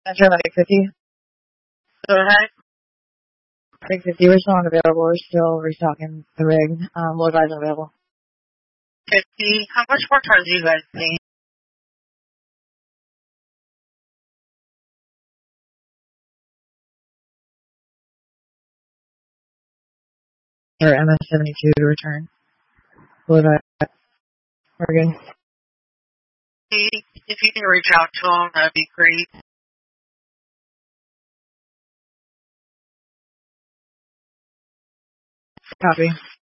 Metro Medic 50. Go ahead. Medic 50, we're still unavailable. We're still restocking the rig. We'll advise unavailable. 50. How much more time do you guys need? Or MS-72 to return. We'll advise. We're good. If you can reach out to them, that'd be great. Copy.